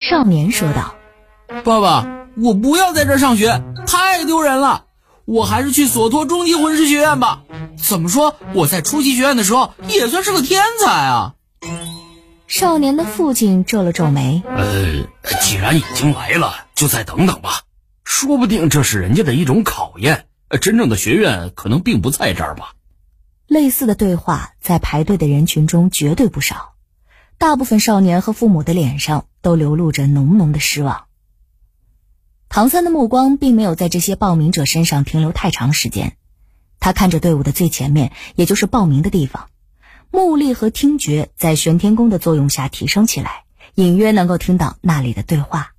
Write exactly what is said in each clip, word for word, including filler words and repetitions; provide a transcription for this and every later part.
少年说道： 爸爸，我不要在这儿上学，太丢人了，我还是去索托中级魂师学院吧。怎么说，我在初级学院的时候也算是个天才啊。 少年的父亲皱了皱眉， 呃，既然已经来了，就再等等吧，说不定这是人家的一种考验，真正的学院可能并不在这儿吧。 类似的对话在排队的人群中绝对不少，大部分少年和父母的脸上都流露着浓浓的失望。唐三的目光并没有在这些报名者身上停留太长时间，他看着队伍的最前面，也就是报名的地方，目力和听觉在玄天功的作用下提升起来，隐约能够听到那里的对话。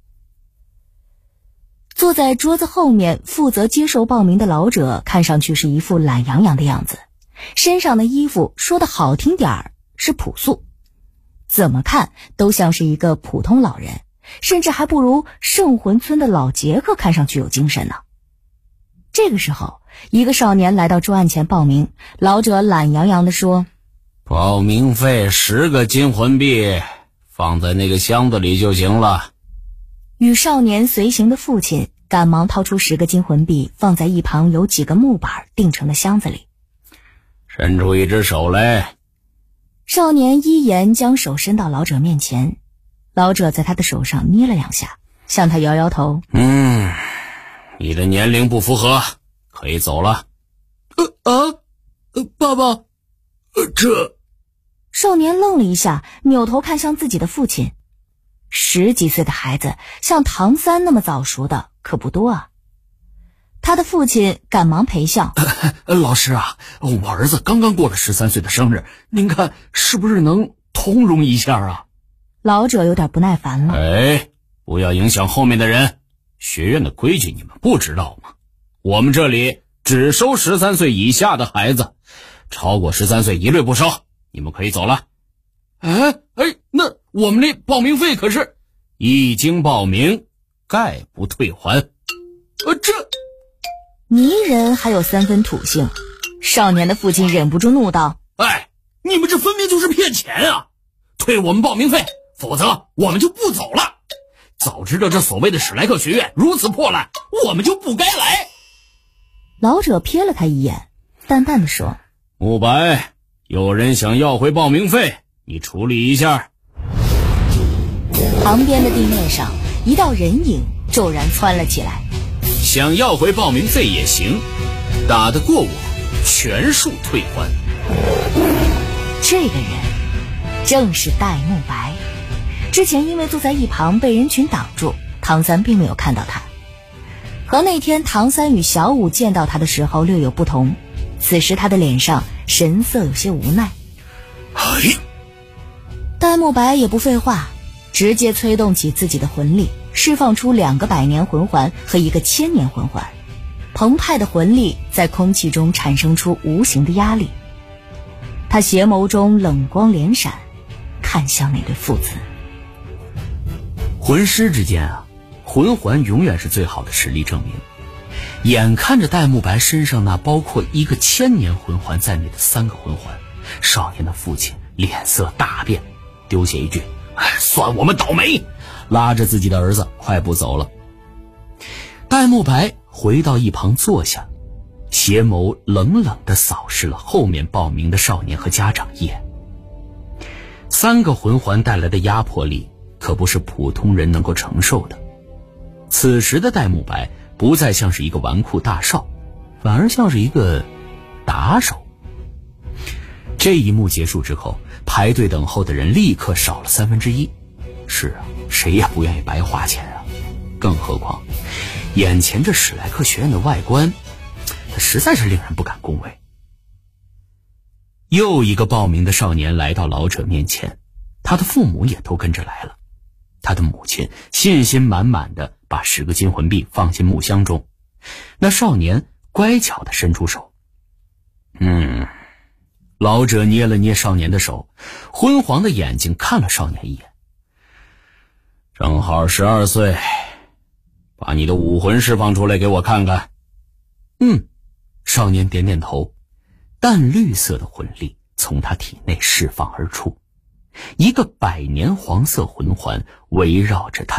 坐在桌子后面负责接受报名的老者看上去是一副懒洋洋的样子，身上的衣服说的好听点儿是朴素，怎么看都像是一个普通老人，甚至还不如圣魂村的老杰克看上去有精神呢。这个时候，一个少年来到桌案前报名，老者懒洋洋地说： 报名费十个金魂币，放在那个箱子里就行了。 与少年随行的父亲赶忙掏出十个金魂币，放在一旁有几个木板钉成的箱子里。 伸出一只手来。 少年依言将手伸到老者面前，老者在他的手上捏了两下，向他摇摇头。 嗯，你的年龄不符合，可以走了。 呃啊，呃，爸爸，呃，这…… 少年愣了一下，扭头看向自己的父亲。十几岁的孩子像唐三那么早熟的可不多啊。他的父亲赶忙陪笑： 呃、老师啊，我儿子刚刚过了十三岁的生日，您看是不是能通融一下啊？ 老者有点不耐烦了。 哎，不要影响后面的人，学院的规矩你们不知道吗？我们这里只收十三岁以下的孩子，超过十三岁一律不收，你们可以走了。 哎哎，那我们那报名费可是…… 一经报名，概不退还。 呃，这泥人还有三分土性。少年的父亲忍不住怒道： 哎，你们这分明就是骗钱啊！退我们报名费，否则我们就不走了。早知道这所谓的史莱克学院如此破烂，我们就不该来。 老者瞥了他一眼，淡淡的说： 慕白，有人想要回报名费，你处理一下。 旁边的地面上一道人影骤然窜了起来。 想要回报名费也行，打得过我全数退还。 这个人正是戴沐白，之前因为坐在一旁被人群挡住，唐三并没有看到他。和那天唐三与小舞见到他的时候略有不同，此时他的脸上神色有些无奈。 哎， 戴沐白也不废话，直接催动起自己的魂力，释放出两个百年魂环和一个千年魂环，澎湃的魂力在空气中产生出无形的压力。他斜眸中冷光连闪，看向那对父子。 魂师之间啊，魂环永远是最好的实力证明。眼看着戴沐白身上那包括一个千年魂环在内的三个魂环，少年的父亲脸色大变，丢下一句：哎，算我们倒霉，拉着自己的儿子快步走了。戴沐白回到一旁坐下，斜眸冷冷地扫视了后面报名的少年和家长一眼。三个魂环带来的压迫力可不是普通人能够承受的。此时的戴沐白不再像是一个纨绔大少，反而像是一个打手。这一幕结束之后，排队等候的人立刻少了三分之一。是啊，谁也不愿意白花钱啊。更何况眼前这史莱克学院的外观，它实在是令人不敢恭维。又一个报名的少年来到老者面前，他的父母也都跟着来了。他的母亲信心满满的把十个金魂币放进木箱中，那少年乖巧地伸出手。嗯，老者捏了捏少年的手，昏黄的眼睛看了少年一眼。正好十二岁，把你的武魂释放出来给我看看。嗯，少年点点头，淡绿色的魂力从他体内释放而出，一个百年黄色魂环围绕着他